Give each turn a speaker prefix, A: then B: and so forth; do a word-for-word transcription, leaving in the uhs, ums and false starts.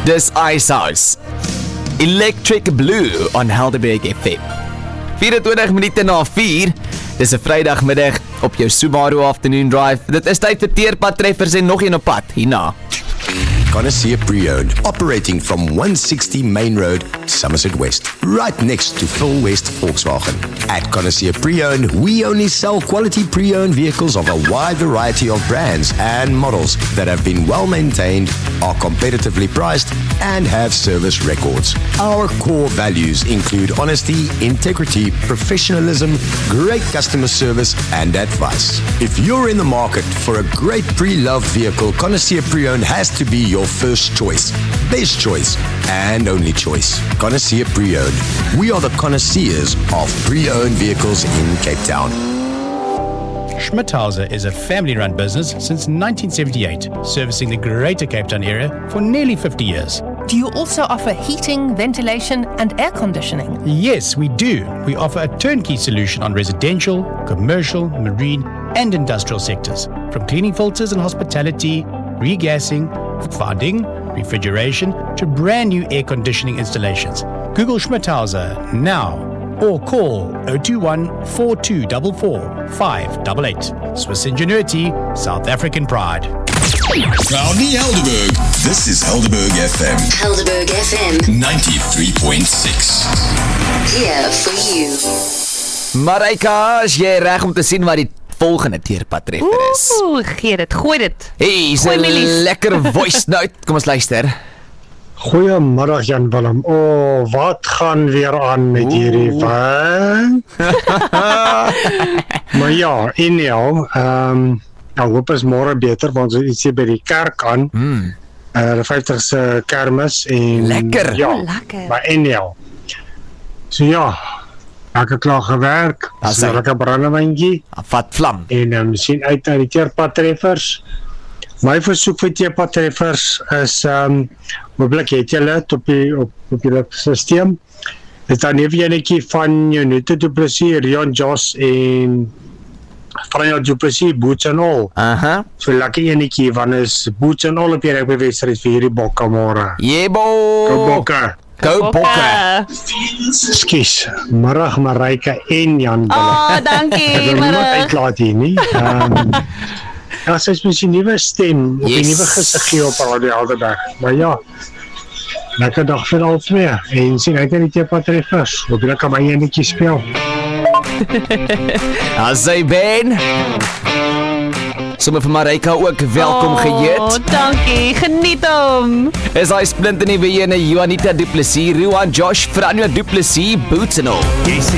A: Dis Icehouse. Electric Blue on Helderberg F M. vyf-en-twintig minute na vier. Dis 'n Vrydagmiddag op jou Subaru Afternoon Drive. Dit is tyd vir teerpadtreffers en nog een op pad hierna.
B: Connoisseur Pre-Owned, operating from one sixty Main Road, Somerset West, right next to Phil West Volkswagen. At Connoisseur Pre-Owned, we only sell quality pre-owned vehicles of a wide variety of brands and models that have been well maintained, are competitively priced, and have service records. Our core values include honesty, integrity, professionalism, great customer service, and advice. If you're in the market for a great pre-loved vehicle, Connoisseur Pre-Owned has to be your first choice, best choice, and only choice. Connoisseur Pre-Owned. We are the connoisseurs of pre-owned vehicles in Cape Town.
C: Schmidhauser is a family-run business since nineteen seventy-eight, servicing the greater Cape Town area for nearly fifty years.
D: Do you also offer heating, ventilation, and air conditioning?
C: Yes, we do. We offer a turnkey solution on residential, commercial, marine, and industrial sectors, from cleaning filters and hospitality, regassing, funding, refrigeration, to brand new air conditioning installations. Google Schmidhauser now or call zero two one, four two four four, five eight eight. Swiss ingenuity, South African pride.
E: Proudly Helderberg. This is Helderberg F M.
F: Helderberg F M.
E: ninety-three point six.
F: Here for you.
A: Marika, is jy reg om te sien wat die volgende teerpadtreffer is?
G: Oeh, gee dit, gooi dit.
A: Hey, is 'n lekker voice note. Kom ons luister.
H: Goeiemiddag Jan Willem. O, oh, wat gaan weer aan met hierdie van? Maar ja, anyhow, ehm um, nou hoop is môre beter want ons is hier by die kerk aan. Mm. Uh, die vyftigste Kermis en
A: lekker.
H: Ja,
G: oh, lekker.
H: Maar anyhow. So ja, lekker klaar gewerk.
A: As
H: so lekker brandewyntjie.
A: Vat vlam.
H: En um, sien uit na die teerpadtreffers. My versoek vir teerpadtreffers is um hoopelik het julle dit op die op, op die stelsel. Dit dan neef enetjie van Unite Du Plessis, Rion Joss en Franja Du Plessis, Boots and All.
A: Aha.
H: So lekker enetjie van is Boots and All op die rugby-wedstryd vir hierdie bokke môre.
A: Jebo.
H: Go bokke.
A: Go bokke.
H: Skus, middag Marika en Jan Willem.
G: Oh, dankie.
H: Ek wil nooit uitlaat hier nie. Um, Ja, sy is met sy nuwe stem, op
A: yes.
H: die nuwe gesiggie op Radio Helderberg. Maar ja, lekker dag vir al twee. En sien uit na die teerpadtreffers. Hoop julle kan my enetjie speel.
A: As hy ben. Sommige vir Marika ook welkom
G: oh,
A: geheet.
G: Oh, dankie. Geniet hom.
A: Is hy splinte nuwe ene, Juanita Du Plessis, Ruan Josh, Franja Du Plessis, Boots and All.